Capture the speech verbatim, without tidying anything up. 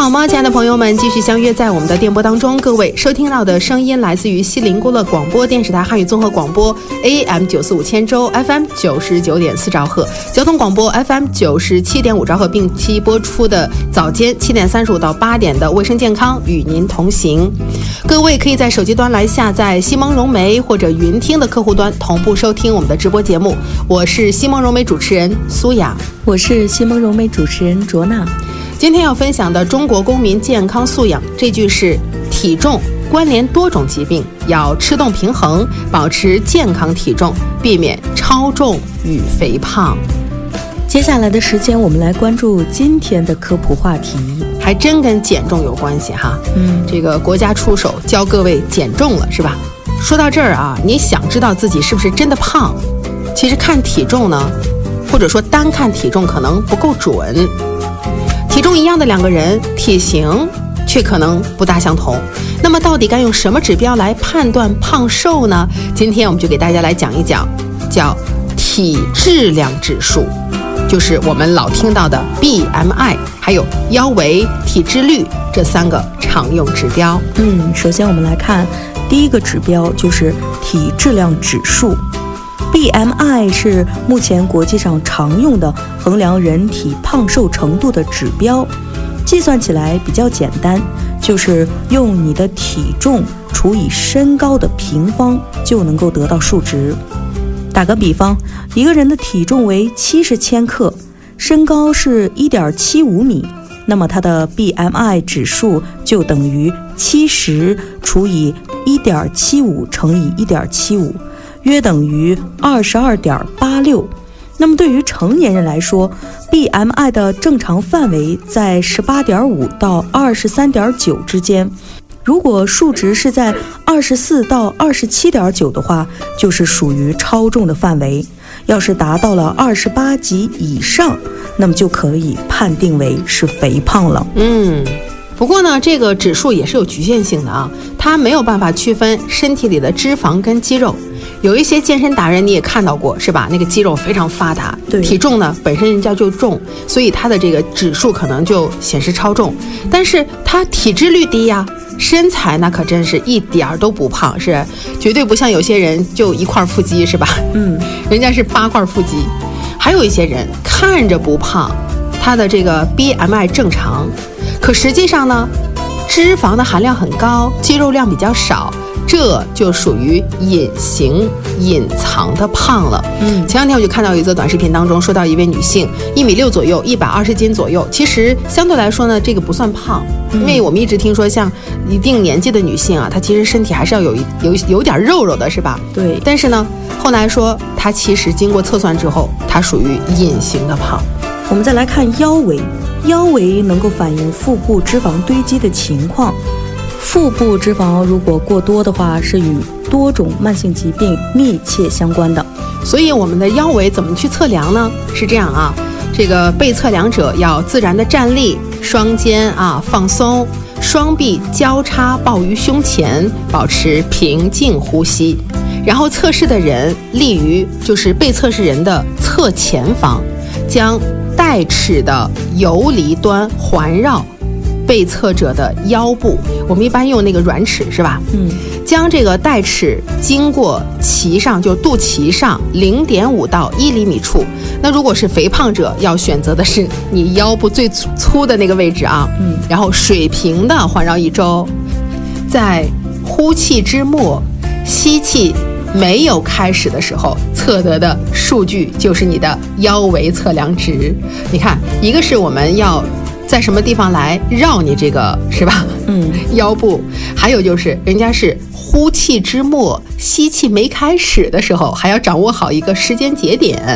好吗，亲爱的朋友们，继续相约在我们的电波当中。各位收听到的声音来自于西林姑乐广播电视台汉语综合广播 A M 九四五千州 F M 九十九点四兆赫，交通广播 F M 九十七点五兆赫，并期播出的早间七点三十五到八点的卫生健康与您同行。各位可以在手机端来下载西蒙融媒或者云听的客户端同步收听我们的直播节目。我是西蒙融媒主持人苏雅， 我是西蒙融媒主持人卓娜。 今天要分享的中国公民健康素养这句是：体重关联多种疾病，要吃动平衡，保持健康体重，避免超重与肥胖。 接下来的时间我们来关注今天的科普话题， 还真跟减重有关系哈。 嗯， 这个国家出手教各位减重了，是吧？说到这儿啊，你想知道自己是不是真的胖，其实看体重呢，或者说单看体重可能不够准。体重一样的两个人，体型却可能不大相同。那么到底该用什么指标来判断胖瘦呢？今天我们就给大家来讲一讲，叫体质量指数，就是我们老听到的 B M I， 还有腰围、体脂率这三个常用指标。 嗯，首先我们来看第一个指标，就是体质量指数。B M I 是目前国际上常用的衡量人体胖瘦程度的指标，计算起来比较简单，就是用你的体重除以身高的平方就能够得到数值。打个比方，一个人的体重为七十千克，身高是 一点七五米，那么他的 B M I 指数就等于七十除以 一点七五乘以 一点七五，约等于 二十二点八六。那么对于成年人来说， B M I 的正常范围在 十八点五到二十三点九之间，如果数值是在二十四到二十七点九的话，就是属于超重的范围。要是达到了二十八级以上，那么就可以判定为是肥胖了。 嗯，不过呢，这个指数也是有局限性的啊，它没有办法区分身体里的脂肪跟肌肉。有一些健身达人你也看到过是吧？那个肌肉非常发达， 对， 体重呢本身人家就重，所以他的这个指数可能就显示超重。但是他体脂率低呀，身材那可真是一点儿都不胖，是绝对不像有些人就一块腹肌是吧？ 嗯， 人家是八块腹肌。还有一些人看着不胖，他的这个 B M I 正常，可实际上呢，脂肪的含量很高，肌肉量比较少，这就属于隐形隐藏的胖了。 嗯， 前两天我就看到一则短视频当中，说到一位女性一米六左右，一百二十斤左右，其实相对来说呢，这个不算胖，因为我们一直听说像一定年纪的女性啊，她其实身体还是要有有有点肉肉的，是吧？ 对。 但是呢，后来说她其实经过测算之后，她属于隐形的胖。 我们再来看腰围，腰围能够反映腹部脂肪堆积的情况。腹部脂肪如果过多的话，是与多种慢性疾病密切相关的。 所以我们的腰围怎么去测量呢？是这样啊，这个被测量者要自然的站立，双肩啊放松，双臂交叉抱于胸前，保持平静呼吸。然后测试的人立于就是被测试人的侧前方，将带齿的游离端环绕被测者的腰部，我们一般用那个软齿是吧？ 嗯， 将这个带齿经过脐上，就肚脐上 零点五到一厘米处。那如果是肥胖者，要选择的是你腰部最粗的那个位置啊。 嗯， 然后水平的环绕一周，在呼气之末，吸气没有开始的时候测得的数据就是你的腰围测量值。你看，一个是我们要在什么地方来绕你这个是吧？ 嗯， 腰部，还有就是人家是呼气之末，吸气没开始的时候，还要掌握好一个时间节点。